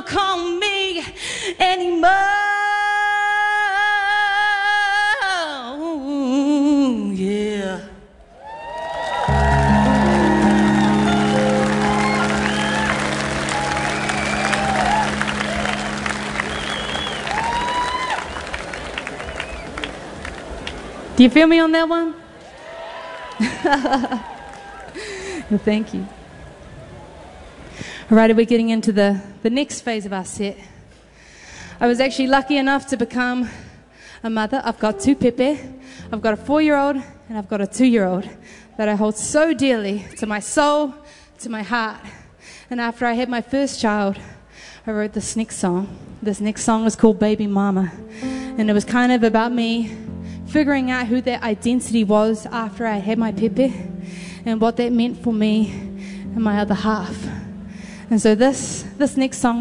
don't call me anymore. Yeah. Do you feel me on that one? Well, thank you. All right, we're getting into the next phase of our set. I was actually lucky enough to become a mother. I've got two pepe. I've got a 4-year-old and I've got a 2-year-old that I hold so dearly to my soul, to my heart. And after I had my first child, I wrote this next song. This next song was called Baby Mama. And it was kind of about me figuring out who that identity was after I had my pepe and what that meant for me and my other half. And so this next song